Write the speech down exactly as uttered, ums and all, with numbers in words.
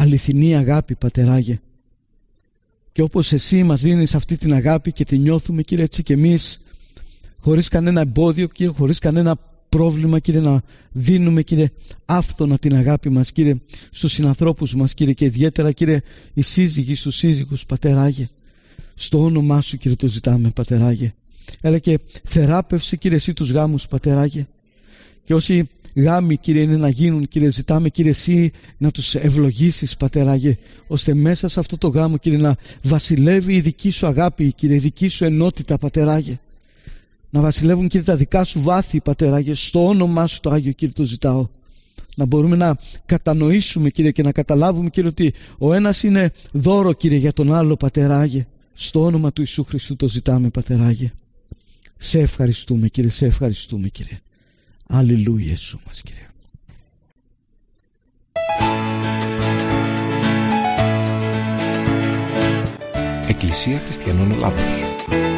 αληθινή αγάπη, Πατεράγε. Και όπως Εσύ μας δίνεις αυτή την αγάπη και τη νιώθουμε, Κύριε, έτσι και εμείς, χωρίς κανένα εμπόδιο, Κύριε, χωρίς κανένα πρόβλημα, Κύριε, να δίνουμε, Κύριε, άφθονα την αγάπη μας, Κύριε, στους συνανθρώπους μας, Κύριε, και ιδιαίτερα, Κύριε, οι σύζυγοι στους σύζυγους, Πατεράγε. Στο όνομά Σου, Κύριε, το ζητάμε, Πατεράγε. Έλα και θεράπευσε, Κύριε, Εσύ τους γάμους, Πατεράγε. Και όσοι γάμοι, Κύριε, είναι να γίνουν, Κύριε, ζητάμε, Κύριε, Εσύ να τους ευλογήσεις, Πατεράγε, ώστε μέσα σε αυτό το γάμο, Κύριε, να βασιλεύει η δική Σου αγάπη, Κύριε, η δική Σου ενότητα, Πατεράγε. Να βασιλεύουν, Κύριε, τα δικά Σου βάθη, Πατεράγε. Στο όνομά Σου το Άγιο, Κύριε, το ζητάω. Να μπορούμε να κατανοήσουμε, Κύριε, και να καταλάβουμε, Κύριε, ότι ο ένας είναι δώρο, Κύριε, για τον άλλο, Πατεράγε. Στο όνομα του Ιησού Χριστού το ζητάμε, Πατεράγε. Σε ευχαριστούμε, Κύριε, σε ευχαριστούμε, Κύριε. Αλληλούια, Ιησού μας, Κύριε. Εκκλησία Χριστιανών Ελλάδος.